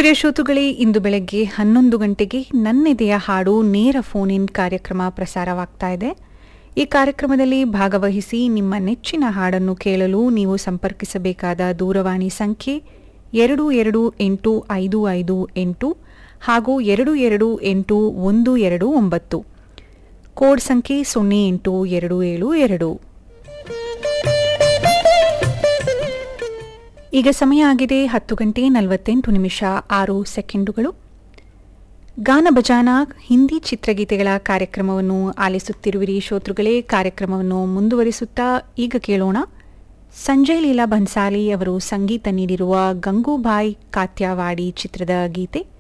ಪ್ರಿಯ ಶ್ರೋತೃಗಳೇ, ಇಂದು ಬೆಳಗ್ಗೆ 11 ಗಂಟೆಗೆ ನನ್ನೆದೆಯ ಹಾಡು ನೇರ ಫೋನ್ ಇನ್ ಕಾರ್ಯಕ್ರಮ ಪ್ರಸಾರವಾಗ್ತಾ ಇದೆ. ಈ ಕಾರ್ಯಕ್ರಮದಲ್ಲಿ ಭಾಗವಹಿಸಿ ನಿಮ್ಮ ನೆಚ್ಚಿನ ಹಾಡನ್ನು ಕೇಳಲು ನೀವು ಸಂಪರ್ಕಿಸಬೇಕಾದ ದೂರವಾಣಿ ಸಂಖ್ಯೆ 228558 ಹಾಗೂ 228129, ಕೋಡ್ ಸಂಖ್ಯೆ 08272. ಈಗ ಸಮಯ ಆಗಿದೆ 10 ಗಂಟೆ 48 ನಿಮಿಷ 6 ಸೆಕೆಂಡುಗಳು. ಗಾನ ಬಜಾನ ಹಿಂದಿ ಚಿತ್ರಗೀತೆಗಳ ಕಾರ್ಯಕ್ರಮವನ್ನು ಆಲಿಸುತ್ತಿರುವಿರಿ ಶ್ರೋತೃಗಳೇ. ಕಾರ್ಯಕ್ರಮವನ್ನು ಮುಂದುವರಿಸುತ್ತಾ ಈಗ ಕೇಳೋಣ ಸಂಜಯ್ ಲೀಲಾ ಬನ್ಸಾಲಿ ಅವರು ಸಂಗೀತ ನೀಡಿರುವ ಗಂಗೂಬಾಯಿ ಕಾತ್ಯಾವಾಡಿ ಚಿತ್ರದ ಗೀತೆ.